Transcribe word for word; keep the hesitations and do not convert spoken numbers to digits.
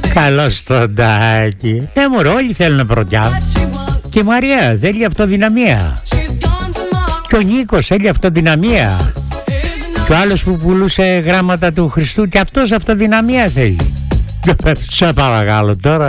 Καλώς τον Τάκη. Ναι μωρέ, όλοι θέλουν πρωτιά. Και η Μαρία θέλει αυτοδυναμία. Και ο Νίκος θέλει αυτοδυναμία. Και ο άλλος που πουλούσε γράμματα του Χριστού, και αυτός αυτοδυναμία θέλει. Σε παρακαλώ τώρα.